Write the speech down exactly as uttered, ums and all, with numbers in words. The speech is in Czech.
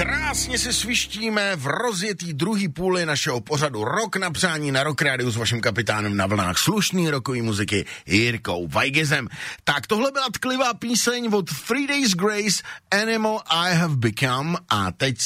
Krásně si svištíme v rozjetý druhý půli našeho pořadu Rock na přání na Rock Radio s vaším kapitánem na vlnách slušný rockový muziky Jirkou Weigezem. Tak tohle byla tklivá píseň od Three Days Grace, Animal I Have Become, a teď